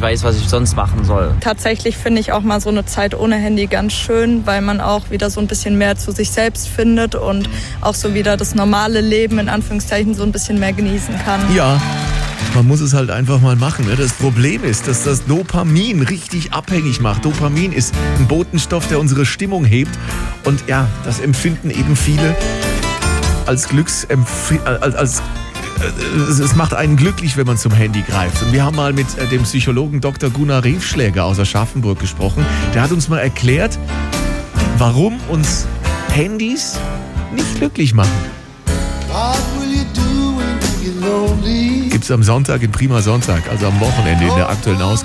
nicht weiß, was ich sonst machen soll. Tatsächlich finde ich auch mal so eine Zeit ohne Handy ganz schön, weil man auch wieder so ein bisschen mehr zu sich selbst findet und auch so wieder das normale Leben in Anführungszeichen so ein bisschen mehr genießen kann. Ja, man muss es halt einfach mal machen. Ne? Das Problem ist, dass das Dopamin richtig abhängig macht. Dopamin ist ein Botenstoff, der unsere Stimmung hebt. Und ja, das empfinden eben viele als es macht einen glücklich, wenn man zum Handy greift. Und wir haben mal mit dem Psychologen Dr. Gunnar Riefschläger aus Aschaffenburg gesprochen. Der hat uns mal erklärt, warum uns Handys nicht glücklich machen. Gibt's am Sonntag in Prima Sonntag, also am Wochenende in der aktuellen Ausgabe.